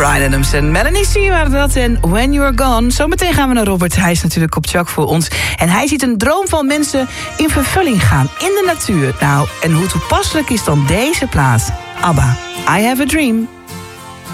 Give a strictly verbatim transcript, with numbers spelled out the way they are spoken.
Bryan Adams en Melanie C. waren dat en When You're Gone. Zometeen gaan we naar Robert. Hij is natuurlijk op Chuck voor ons. En hij ziet een droom van mensen in vervulling gaan in de natuur. Nou, en hoe toepasselijk is dan deze plaat? ABBA, I Have a Dream.